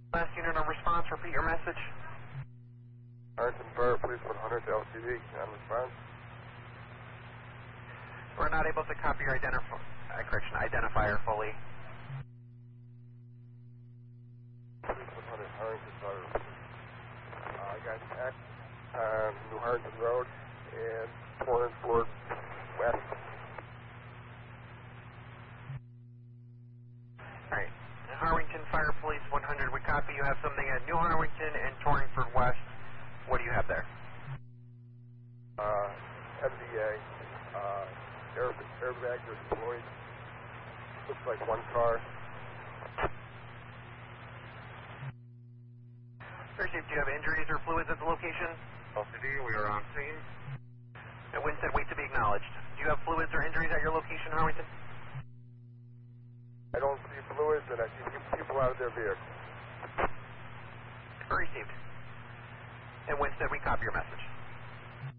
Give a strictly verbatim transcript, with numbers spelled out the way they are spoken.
Last unit of response, repeat your message. Harrington Fire Police one hundred to L C D, on response. We're not able to copy your identif uh, correction, identifier fully. Police one hundred, Harrington Fire Police. Uh, I got attacked on New Harrington Road and Torrensburg West. Alright, Harwington Fire Police one hundred, we copy. You have something at New Harwington and Torringford West. What do you have there? Uh, M D A, uh, air, airbag deployed. Looks like one car. Fairchief, do you have injuries or fluids at the location? L C D, we are on scene. And Winston, wait to be acknowledged. Do you have fluids or injuries at your location, Harwington? I don't see fluids and I see people out of their vehicles. Received. And Winston, we copy your message.